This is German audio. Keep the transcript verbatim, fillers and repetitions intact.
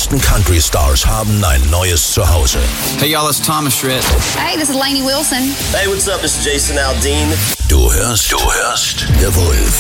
größten Country-Stars haben ein neues Zuhause. Hey y'all, it's Thomas Schritt. Hey, this is Lainey Wilson. Hey, what's up? This is Jason Aldean. Du hörst, du hörst The Wolf.